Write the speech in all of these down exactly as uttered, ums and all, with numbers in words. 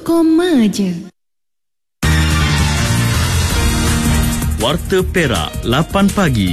koma je. Warta Perak lapan pagi.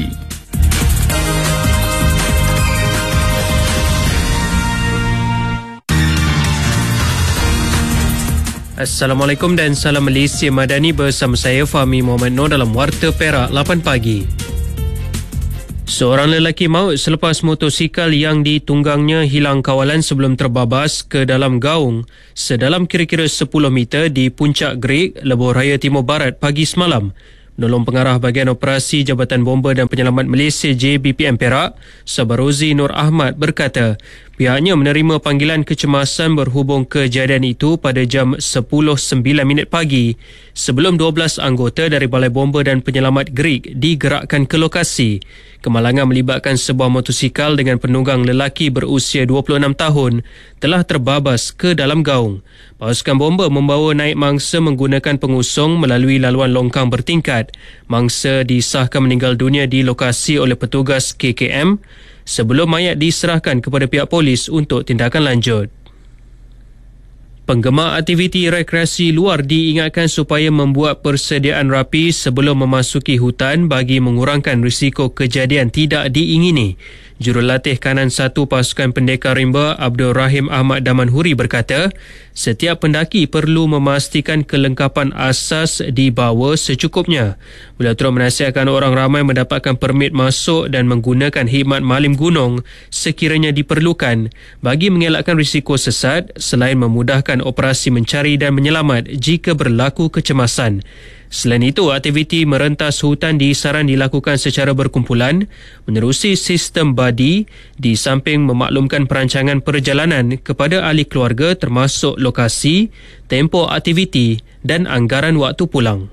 Assalamualaikum dan salam Malaysia Madani, bersama saya Fahmi Muhammad Noor dalam Warta Perak lapan pagi. Seorang lelaki maut selepas motosikal yang ditunggangnya hilang kawalan sebelum terbabas ke dalam gaung sedalam kira-kira sepuluh meter di Puncak Gerik, Lebuh Raya Timur Barat pagi semalam. Penolong Pengarah Bahagian Operasi Jabatan Bomba dan Penyelamat Malaysia J B P M Perak, Sabarozi Nur Ahmad berkata, pihaknya menerima panggilan kecemasan berhubung kejadian itu pada jam sepuluh sembilan minit pagi sebelum dua belas anggota dari Balai Bomba dan Penyelamat Gerik digerakkan ke lokasi. Kemalangan melibatkan sebuah motosikal dengan penunggang lelaki berusia dua puluh enam tahun telah terbabas ke dalam gaung. Pasukan bomba membawa naik mangsa menggunakan pengusung melalui laluan longkang bertingkat. Mangsa disahkan meninggal dunia di lokasi oleh petugas K K M sebelum mayat diserahkan kepada pihak polis untuk tindakan lanjut. Penggemar aktiviti rekreasi luar diingatkan supaya membuat persediaan rapi sebelum memasuki hutan bagi mengurangkan risiko kejadian tidak diingini. Jurulatih kanan satu pasukan pendekar rimba Abdul Rahim Ahmad Damanhuri berkata, setiap pendaki perlu memastikan kelengkapan asas dibawa secukupnya. Beliau turut menasihatkan orang ramai mendapatkan permit masuk dan menggunakan khidmat malim gunung sekiranya diperlukan bagi mengelakkan risiko sesat selain memudahkan operasi mencari dan menyelamat jika berlaku kecemasan. Selain itu, aktiviti merentas hutan disaran dilakukan secara berkumpulan menerusi sistem badi di samping memaklumkan perancangan perjalanan kepada ahli keluarga termasuk lokasi, tempoh aktiviti dan anggaran waktu pulang.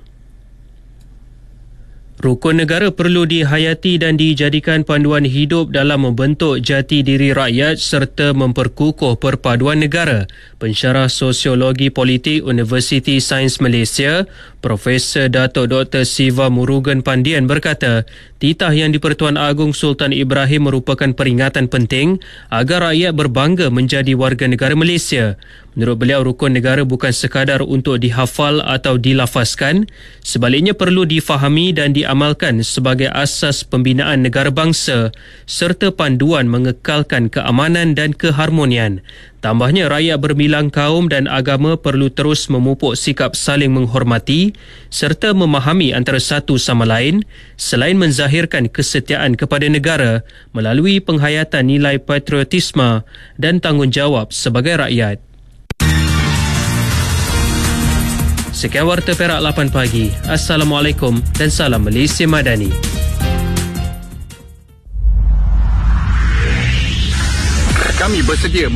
Rukun negara perlu dihayati dan dijadikan panduan hidup dalam membentuk jati diri rakyat serta memperkukuh perpaduan negara. Pensyarah Sosiologi Politik Universiti Sains Malaysia, Profesor Datuk Doktor Siva Murugan Pandian berkata, titah yang di-Pertuan Agong Sultan Ibrahim merupakan peringatan penting agar rakyat berbangga menjadi warga negara Malaysia. Menurut beliau, rukun negara bukan sekadar untuk dihafal atau dilafazkan, sebaliknya perlu difahami dan diamalkan sebagai asas pembinaan negara bangsa serta panduan mengekalkan keamanan dan keharmonian. Tambahnya, rakyat berbilang kaum dan agama perlu terus memupuk sikap saling menghormati serta memahami antara satu sama lain selain menzahirkan kesetiaan kepada negara melalui penghayatan nilai patriotisme dan tanggungjawab sebagai rakyat. Sekian Warta Perak lapan pagi. Assalamualaikum dan salam Malaysia Madani. Kami bersedia